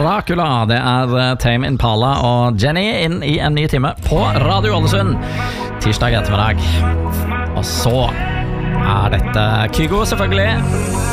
Dracula. Det Tame Impala og Jenny inn i en ny time på Radio Ålesund tirsdag ettermiddag. Og så dette Kygo selvfølgelig.